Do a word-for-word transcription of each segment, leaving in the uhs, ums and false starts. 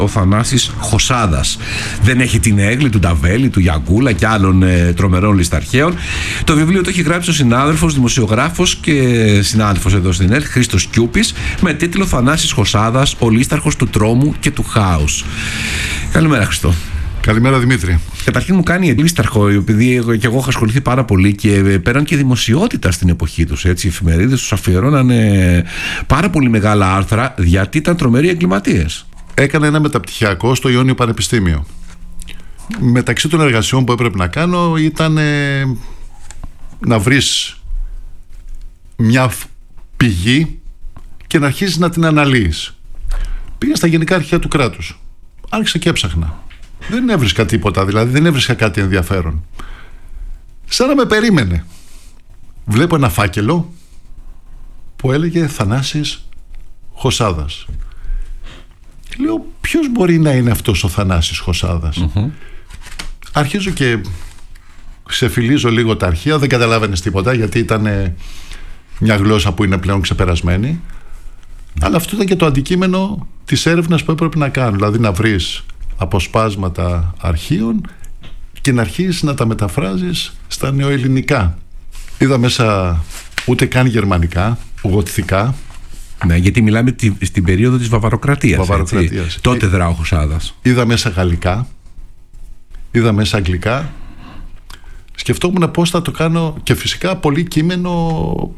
ο Θανάσης Χωσάδας. Δεν έχει την έγκλη του Νταβέλη, του Γιαγκούλα και άλλων ε, τρομερών λησταρχαίων. Το βιβλίο το έχει γράψει ο συνάδελφος, δημοσιογράφος και συνάδελφος εδώ στην ΕΡΤ, Χρήστος Κιούπης, με τίτλο Θανάσης Χωσάδας, ο λίσταρχος του τρόμου και του χάους. Καλημέρα, Χριστό. Καλημέρα, Δημήτρη. Καταρχήν μου κάνει λίσταρχο, επειδή και εγώ έχω ασχοληθεί πάρα πολύ και πέραν και δημοσιότητα στην εποχή τους. Έτσι, οι εφημερίδες τους αφιερώνανε πάρα πολύ μεγάλα άρθρα, γιατί ήταν τρομεροί εγκληματίες. Έκανα ένα μεταπτυχιακό στο Ιόνιο Πανεπιστήμιο. Μεταξύ των εργασιών που έπρεπε να κάνω ήταν ε, να βρεις μια πηγή και να αρχίσεις να την αναλύεις. Πήγα στα Γενικά Αρχεία του Κράτους. Άρχισα και έψαχνα. Δεν έβρισκα τίποτα, δηλαδή δεν έβρισκα κάτι ενδιαφέρον. Σαν να με περίμενε. Βλέπω ένα φάκελο που έλεγε Θανάσης Χωσάδας. Λέω, ποιος μπορεί να είναι αυτός ο Θανάσης Χωσάδας? Mm-hmm. Αρχίζω και ξεφυλίζω λίγο τα αρχεία. Δεν καταλάβαινες τίποτα, γιατί ήταν μια γλώσσα που είναι πλέον ξεπερασμένη. Mm-hmm. Αλλά αυτό ήταν και το αντικείμενο της έρευνας που έπρεπε να κάνω. Δηλαδή να βρεις αποσπάσματα αρχείων και να αρχίσεις να τα μεταφράζεις στα νεοελληνικά. Είδα μέσα ούτε καν γερμανικά, γοτθικά. Ναι, γιατί μιλάμε τη, στην περίοδο της Βαβαροκρατίας. Βαβαροκρατίας. Τότε δρά ο Χωσάδας. Είδα μέσα γαλλικά, είδα μέσα αγγλικά. Σκεφτόμουν πώς θα το κάνω, και φυσικά πολύ κείμενο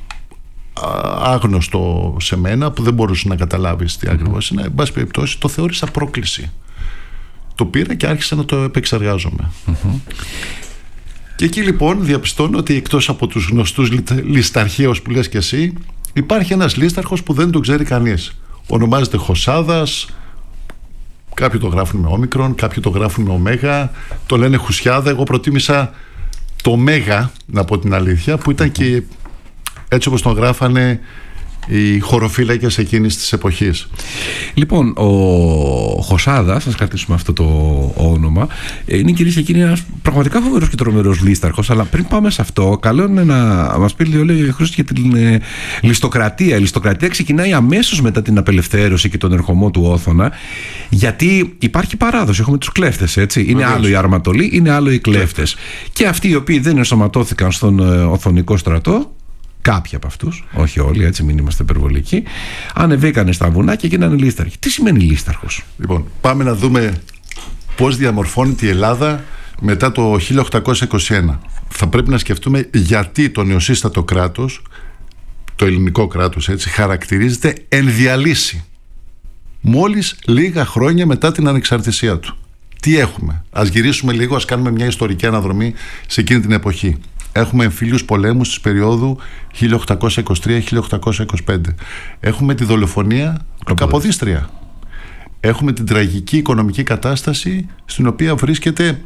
άγνωστο σε μένα, που δεν μπορούσε να καταλάβεις τι ακριβώς είναι. Εν πάση περιπτώσει, το θεώρησα πρόκληση. Το πήρα και άρχισα να το επεξεργάζομαι. Mm-hmm. Και εκεί λοιπόν διαπιστώνω ότι εκτός από τους γνωστούς λησταρχαίους που λες και εσύ, υπάρχει ένας λίσταρχος που δεν τον ξέρει κανείς. Ονομάζεται Χωσάδας. Κάποιοι το γράφουν με όμικρον, κάποιοι το γράφουν με ωμέγα, το λένε Χουσιάδα. Εγώ προτίμησα το μέγα, να πω την αλήθεια, που ήταν και έτσι όπως τον γράφανε οι χωροφύλακες εκείνης της εποχής. Λοιπόν, ο Χωσάδας, ας κρατήσουμε αυτό το όνομα, είναι, κυρίες και κύριοι, ένας πραγματικά φοβερός και τρομερός λίσταρχος. Αλλά πριν πάμε σε αυτό, καλό είναι να μας πει λίγο ο Χρήστος για την ε, ληστοκρατία. Η ληστοκρατία ξεκινάει αμέσως μετά την απελευθέρωση και τον ερχομό του Όθωνα, γιατί υπάρχει παράδοση. Έχουμε τους κλέφτες, έτσι. Είναι Βεβαίως. Άλλο οι αρματολοί, είναι άλλο οι κλέφτες. Και αυτοί οι οποίοι δεν ενσωματώθηκαν στον ε, Οθωνικό στρατό, κάποιοι από αυτούς, όχι όλοι, έτσι, μην είμαστε υπερβολικοί, ανεβήκανε στα βουνά και γίνανε λίσταρχοι. Τι σημαίνει λίσταρχος? Λοιπόν, πάμε να δούμε πώς διαμορφώνεται η Ελλάδα μετά το χίλια οκτακόσια είκοσι ένα. Θα πρέπει να σκεφτούμε γιατί το νεοσύστατο κράτος, το ελληνικό κράτος, έτσι, χαρακτηρίζεται εν διαλύση μόλις λίγα χρόνια μετά την ανεξαρτησία του. Τι έχουμε? Ας γυρίσουμε λίγο, ας κάνουμε μια ιστορική αναδρομή σε εκείνη την εποχή. Έχουμε εμφύλιους πολέμους της περίοδου χίλια οκτακόσια είκοσι τρία με χίλια οκτακόσια είκοσι πέντε. Έχουμε τη δολοφονία του Καποδίστρια. Έχουμε την τραγική οικονομική κατάσταση στην οποία βρίσκεται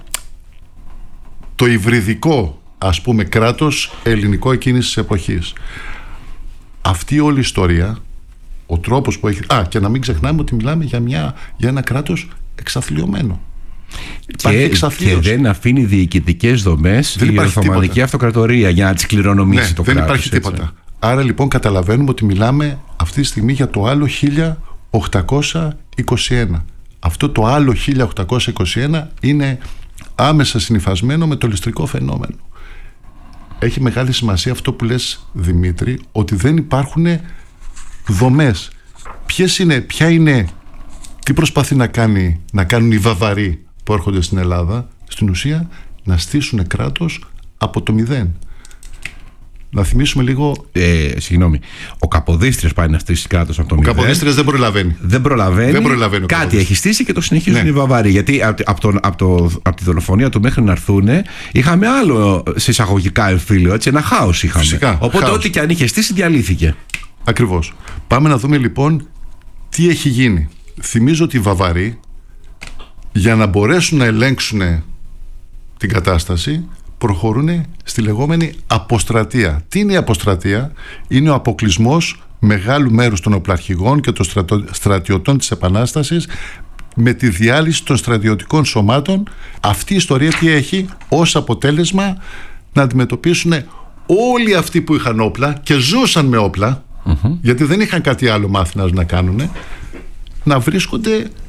το υβριδικό, ας πούμε, κράτος ελληνικό εκείνης της εποχής. Αυτή όλη η ιστορία, ο τρόπος που έχει... Α, και να μην ξεχνάμε ότι μιλάμε για, μια, για ένα κράτος εξαθλιωμένο. Και, και δεν αφήνει διοικητικές δομές η Οθωμανική Αυτοκρατορία για να τις κληρονομήσει, ναι, το δεν κράτος. Δεν υπάρχει τίποτα. Έτσι. Άρα λοιπόν καταλαβαίνουμε ότι μιλάμε αυτή τη στιγμή για το άλλο χίλια οκτακόσια είκοσι ένα. Αυτό το άλλο χίλια οκτακόσια είκοσι ένα είναι άμεσα συνυφασμένο με το ληστρικό φαινόμενο. Έχει μεγάλη σημασία αυτό που λες, Δημήτρη, ότι δεν υπάρχουν δομές. Ποιες είναι, ποια είναι, τι προσπαθεί να, κάνει, να κάνουν οι Βαβαροί που έρχονται στην Ελλάδα? Στην ουσία να στήσουν κράτος από το μηδέν. Να θυμίσουμε λίγο. Ε, συγγνώμη. Ο Καποδίστριας πάει να στήσει κράτος από το μηδέν. Ο Καποδίστριας δεν προλαβαίνει. Δεν προλαβαίνει. Δεν προλαβαίνει Κάτι έχει στήσει και το συνεχίζουν, ναι, οι Βαβαροί. Γιατί από, από, το, από, το, από τη δολοφονία του μέχρι να έρθουν, είχαμε άλλο συσσαγωγικά εμφύλιο. Έτσι, ένα χάος είχαμε. Φυσικά, οπότε χάος. Ό,τι και αν είχε στήσει διαλύθηκε. Ακριβώς. Πάμε να δούμε λοιπόν τι έχει γίνει. Θυμίζω ότι οι Βαβαροί, για να μπορέσουν να ελέγξουν την κατάσταση, προχωρούν στη λεγόμενη αποστρατεία. Τι είναι η αποστρατεία? Είναι ο αποκλεισμός μεγάλου μέρους των οπλαρχηγών και των στρατο... στρατιωτών της Επανάστασης με τη διάλυση των στρατιωτικών σωμάτων. Αυτή η ιστορία τι έχει ως αποτέλεσμα? Να αντιμετωπίσουν όλοι αυτοί που είχαν όπλα και ζούσαν με όπλα, mm-hmm. γιατί δεν είχαν κάτι άλλο μάθει να κάνουν, να βρίσκονται